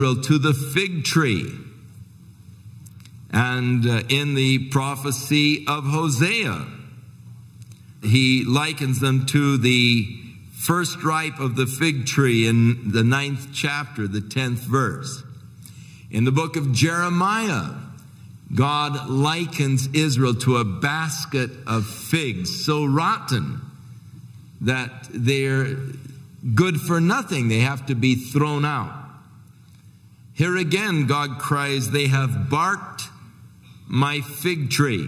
to the fig tree. And in the prophecy of Hosea, he likens them to the first ripe of the fig tree in the 9th chapter, the 10th verse. In the book of Jeremiah, God likens Israel to a basket of figs so rotten that they're good for nothing. They have to be thrown out. Here again, God cries, "They have barked my fig tree."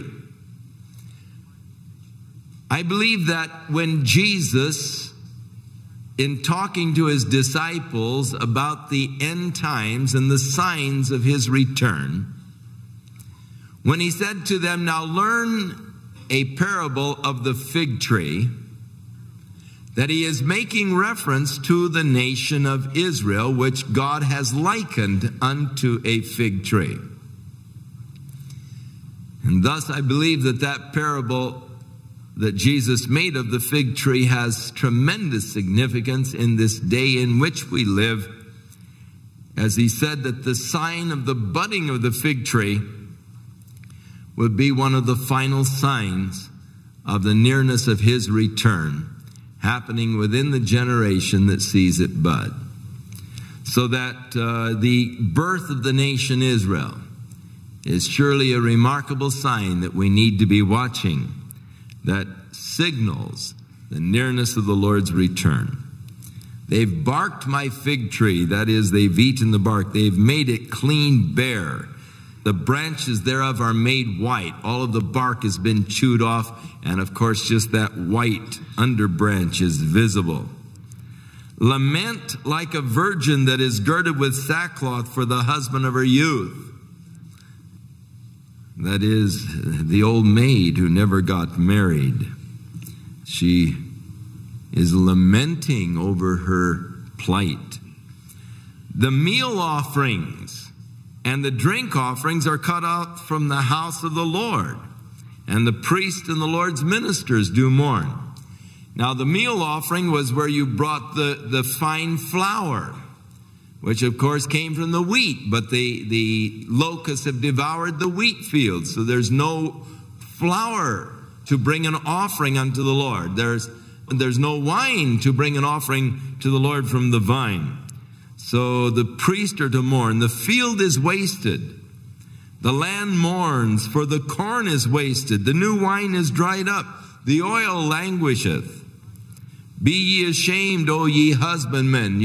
I believe that when Jesus, in talking to his disciples about the end times and the signs of his return, when he said to them, "Now learn a parable of the fig tree," that he is making reference to the nation of Israel, which God has likened unto a fig tree. And thus I believe that that parable that Jesus made of the fig tree has tremendous significance in this day in which we live, as he said that the sign of the budding of the fig tree would be one of the final signs of the nearness of his return, happening within the generation that sees it bud. So that the birth of the nation Israel is surely a remarkable sign that we need to be watching, that signals the nearness of the Lord's return. They've barked my fig tree, that is, they've eaten the bark. They've made it clean bare. The branches thereof are made white. All of the bark has been chewed off, and of course just that white underbranch is visible. Lament like a virgin that is girded with sackcloth for the husband of her youth. That is, the old maid who never got married. She is lamenting over her plight. The meal offerings and the drink offerings are cut out from the house of the Lord, and the priest and the Lord's ministers do mourn. Now the meal offering was where you brought the fine flour, which of course came from the wheat, but the locusts have devoured the wheat fields, so there's no flour to bring an offering unto the Lord. There's no wine to bring an offering to the Lord from the vine. So the priests are to mourn. The field is wasted. The land mourns, for the corn is wasted. The new wine is dried up. The oil languisheth. Be ye ashamed, O ye husbandmen.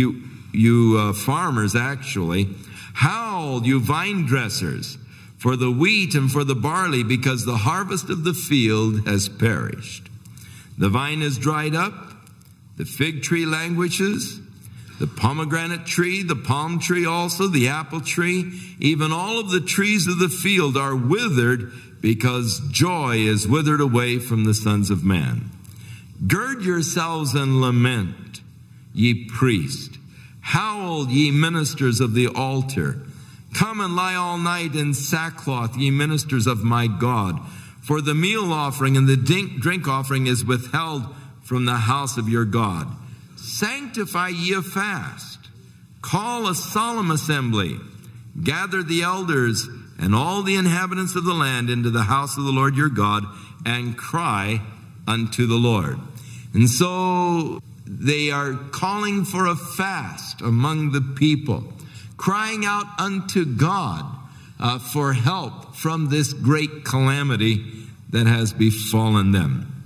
You farmers, actually. Howl, you vine dressers, for the wheat and for the barley, because the harvest of the field has perished. The vine is dried up. The fig tree languishes. The pomegranate tree, the palm tree also, the apple tree, even all of the trees of the field are withered, because joy is withered away from the sons of man. Gird yourselves and lament, ye priests. Howl, ye ministers of the altar. Come and lie all night in sackcloth, ye ministers of my God. For the meal offering and the drink offering is withheld from the house of your God. Sanctify ye a fast. Call a solemn assembly. Gather the elders and all the inhabitants of the land into the house of the Lord your God, and cry unto the Lord. And so they are calling for a fast among the people, crying out unto God for help from this great calamity that has befallen them.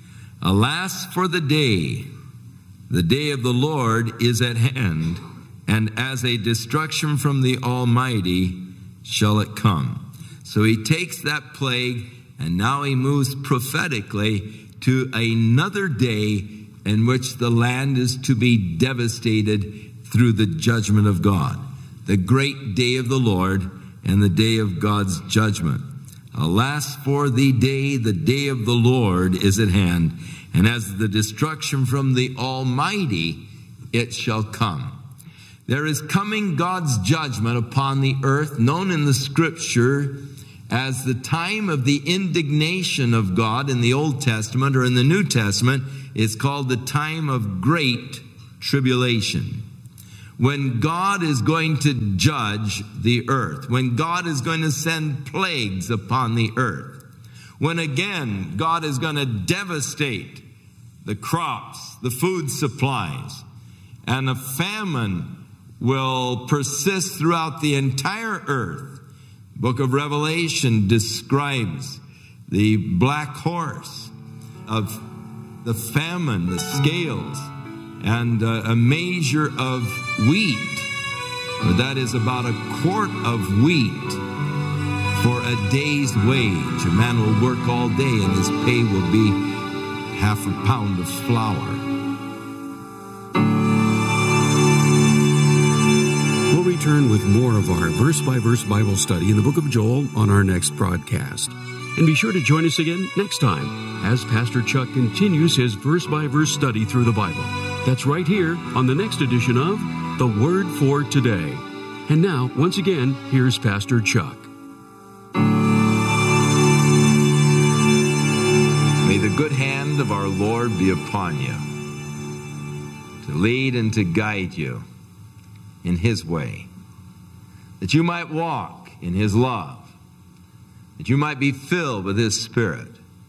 Alas for the day of the Lord is at hand, and as a destruction from the Almighty shall it come. So he takes that plague, and now he moves prophetically to another day in which the land is to be devastated through the judgment of God. The great day of the Lord and the day of God's judgment. Alas for the day of the Lord is at hand, and as the destruction from the Almighty it shall come. There is coming God's judgment upon the earth, known in the Scripture as the time of the indignation of God in the Old Testament, or in the New Testament, it's called the time of great tribulation. when God is going to judge the earth, when God is going to send plagues upon the earth, when again God is going to devastate the crops, the food supplies, and a famine will persist throughout the entire earth. The book of Revelation describes the black horse of the famine, the scales, and a measure of wheat. That is about a quart of wheat for a day's wage. A man will work all day and his pay will be half a pound of flour. We'll return with more of our verse-by-verse Bible study in the book of Joel on our next broadcast. And be sure to join us again next time as Pastor Chuck continues his verse-by-verse study through the Bible. That's right here on the next edition of The Word for Today. And now, once again, here's Pastor Chuck. May the good hand of our Lord be upon you, to lead and to guide you in His way, that you might walk in His love, that you might be filled with His Spirit,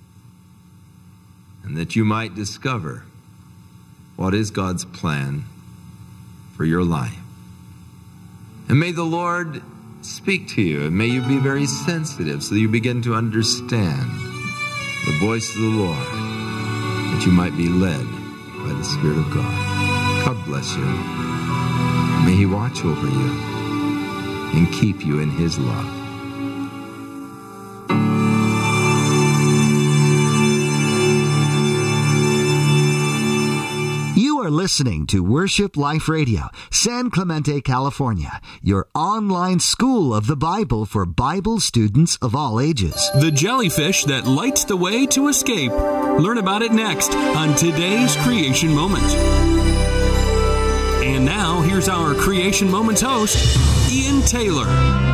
and that you might discover what is God's plan for your life. And may the Lord speak to you, and may you be very sensitive so that you begin to understand the voice of the Lord, that you might be led by the Spirit of God. God bless you. May He watch over you and keep you in His love. You are listening to Worship Life Radio, San Clemente, California, your online school of the Bible for Bible students of all ages. The jellyfish that lights the way to escape. Learn about it next on today's Creation Moment. And now, here's our Creation Moments host, Ian Taylor.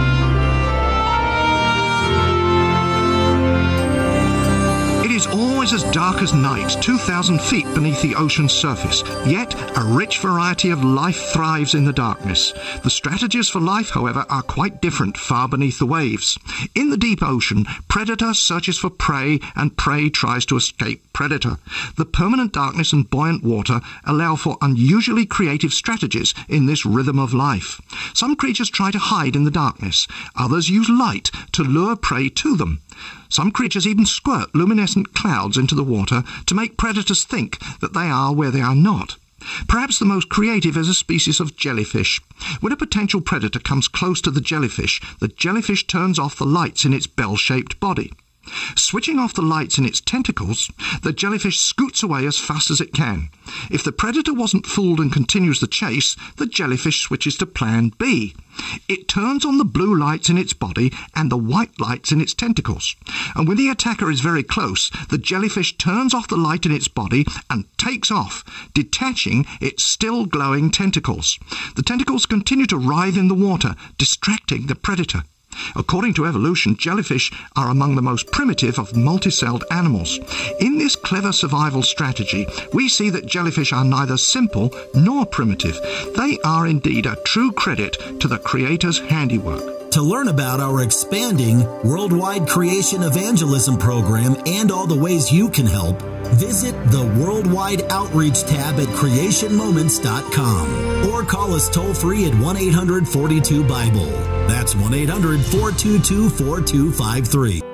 It is always as dark as night, 2,000 feet beneath the ocean's surface. Yet, a rich variety of life thrives in the darkness. The strategies for life, however, are quite different far beneath the waves. In the deep ocean, predator searches for prey, and prey tries to escape predator. The permanent darkness and buoyant water allow for unusually creative strategies in this rhythm of life. Some creatures try to hide in the darkness. Others use light to lure prey to them. Some creatures even squirt luminescent clouds into the water to make predators think that they are where they are not. Perhaps the most creative is a species of jellyfish. When a potential predator comes close to the jellyfish turns off the lights in its bell-shaped body. Switching off the lights in its tentacles, the jellyfish scoots away as fast as it can. If the predator wasn't fooled and continues the chase, the jellyfish switches to plan B. It turns on the blue lights in its body and the white lights in its tentacles. And when the attacker is very close, the jellyfish turns off the light in its body and takes off, detaching its still glowing tentacles. The tentacles continue to writhe in the water, distracting the predator. According to evolution, jellyfish are among the most primitive of multicelled animals. In this clever survival strategy, we see that jellyfish are neither simple nor primitive. They are indeed a true credit to the Creator's handiwork. To learn about our expanding worldwide creation evangelism program and all the ways you can help, visit the Worldwide Outreach tab at creationmoments.com or call us toll-free at 1-800-42-BIBLE. That's 1-800-422-4253.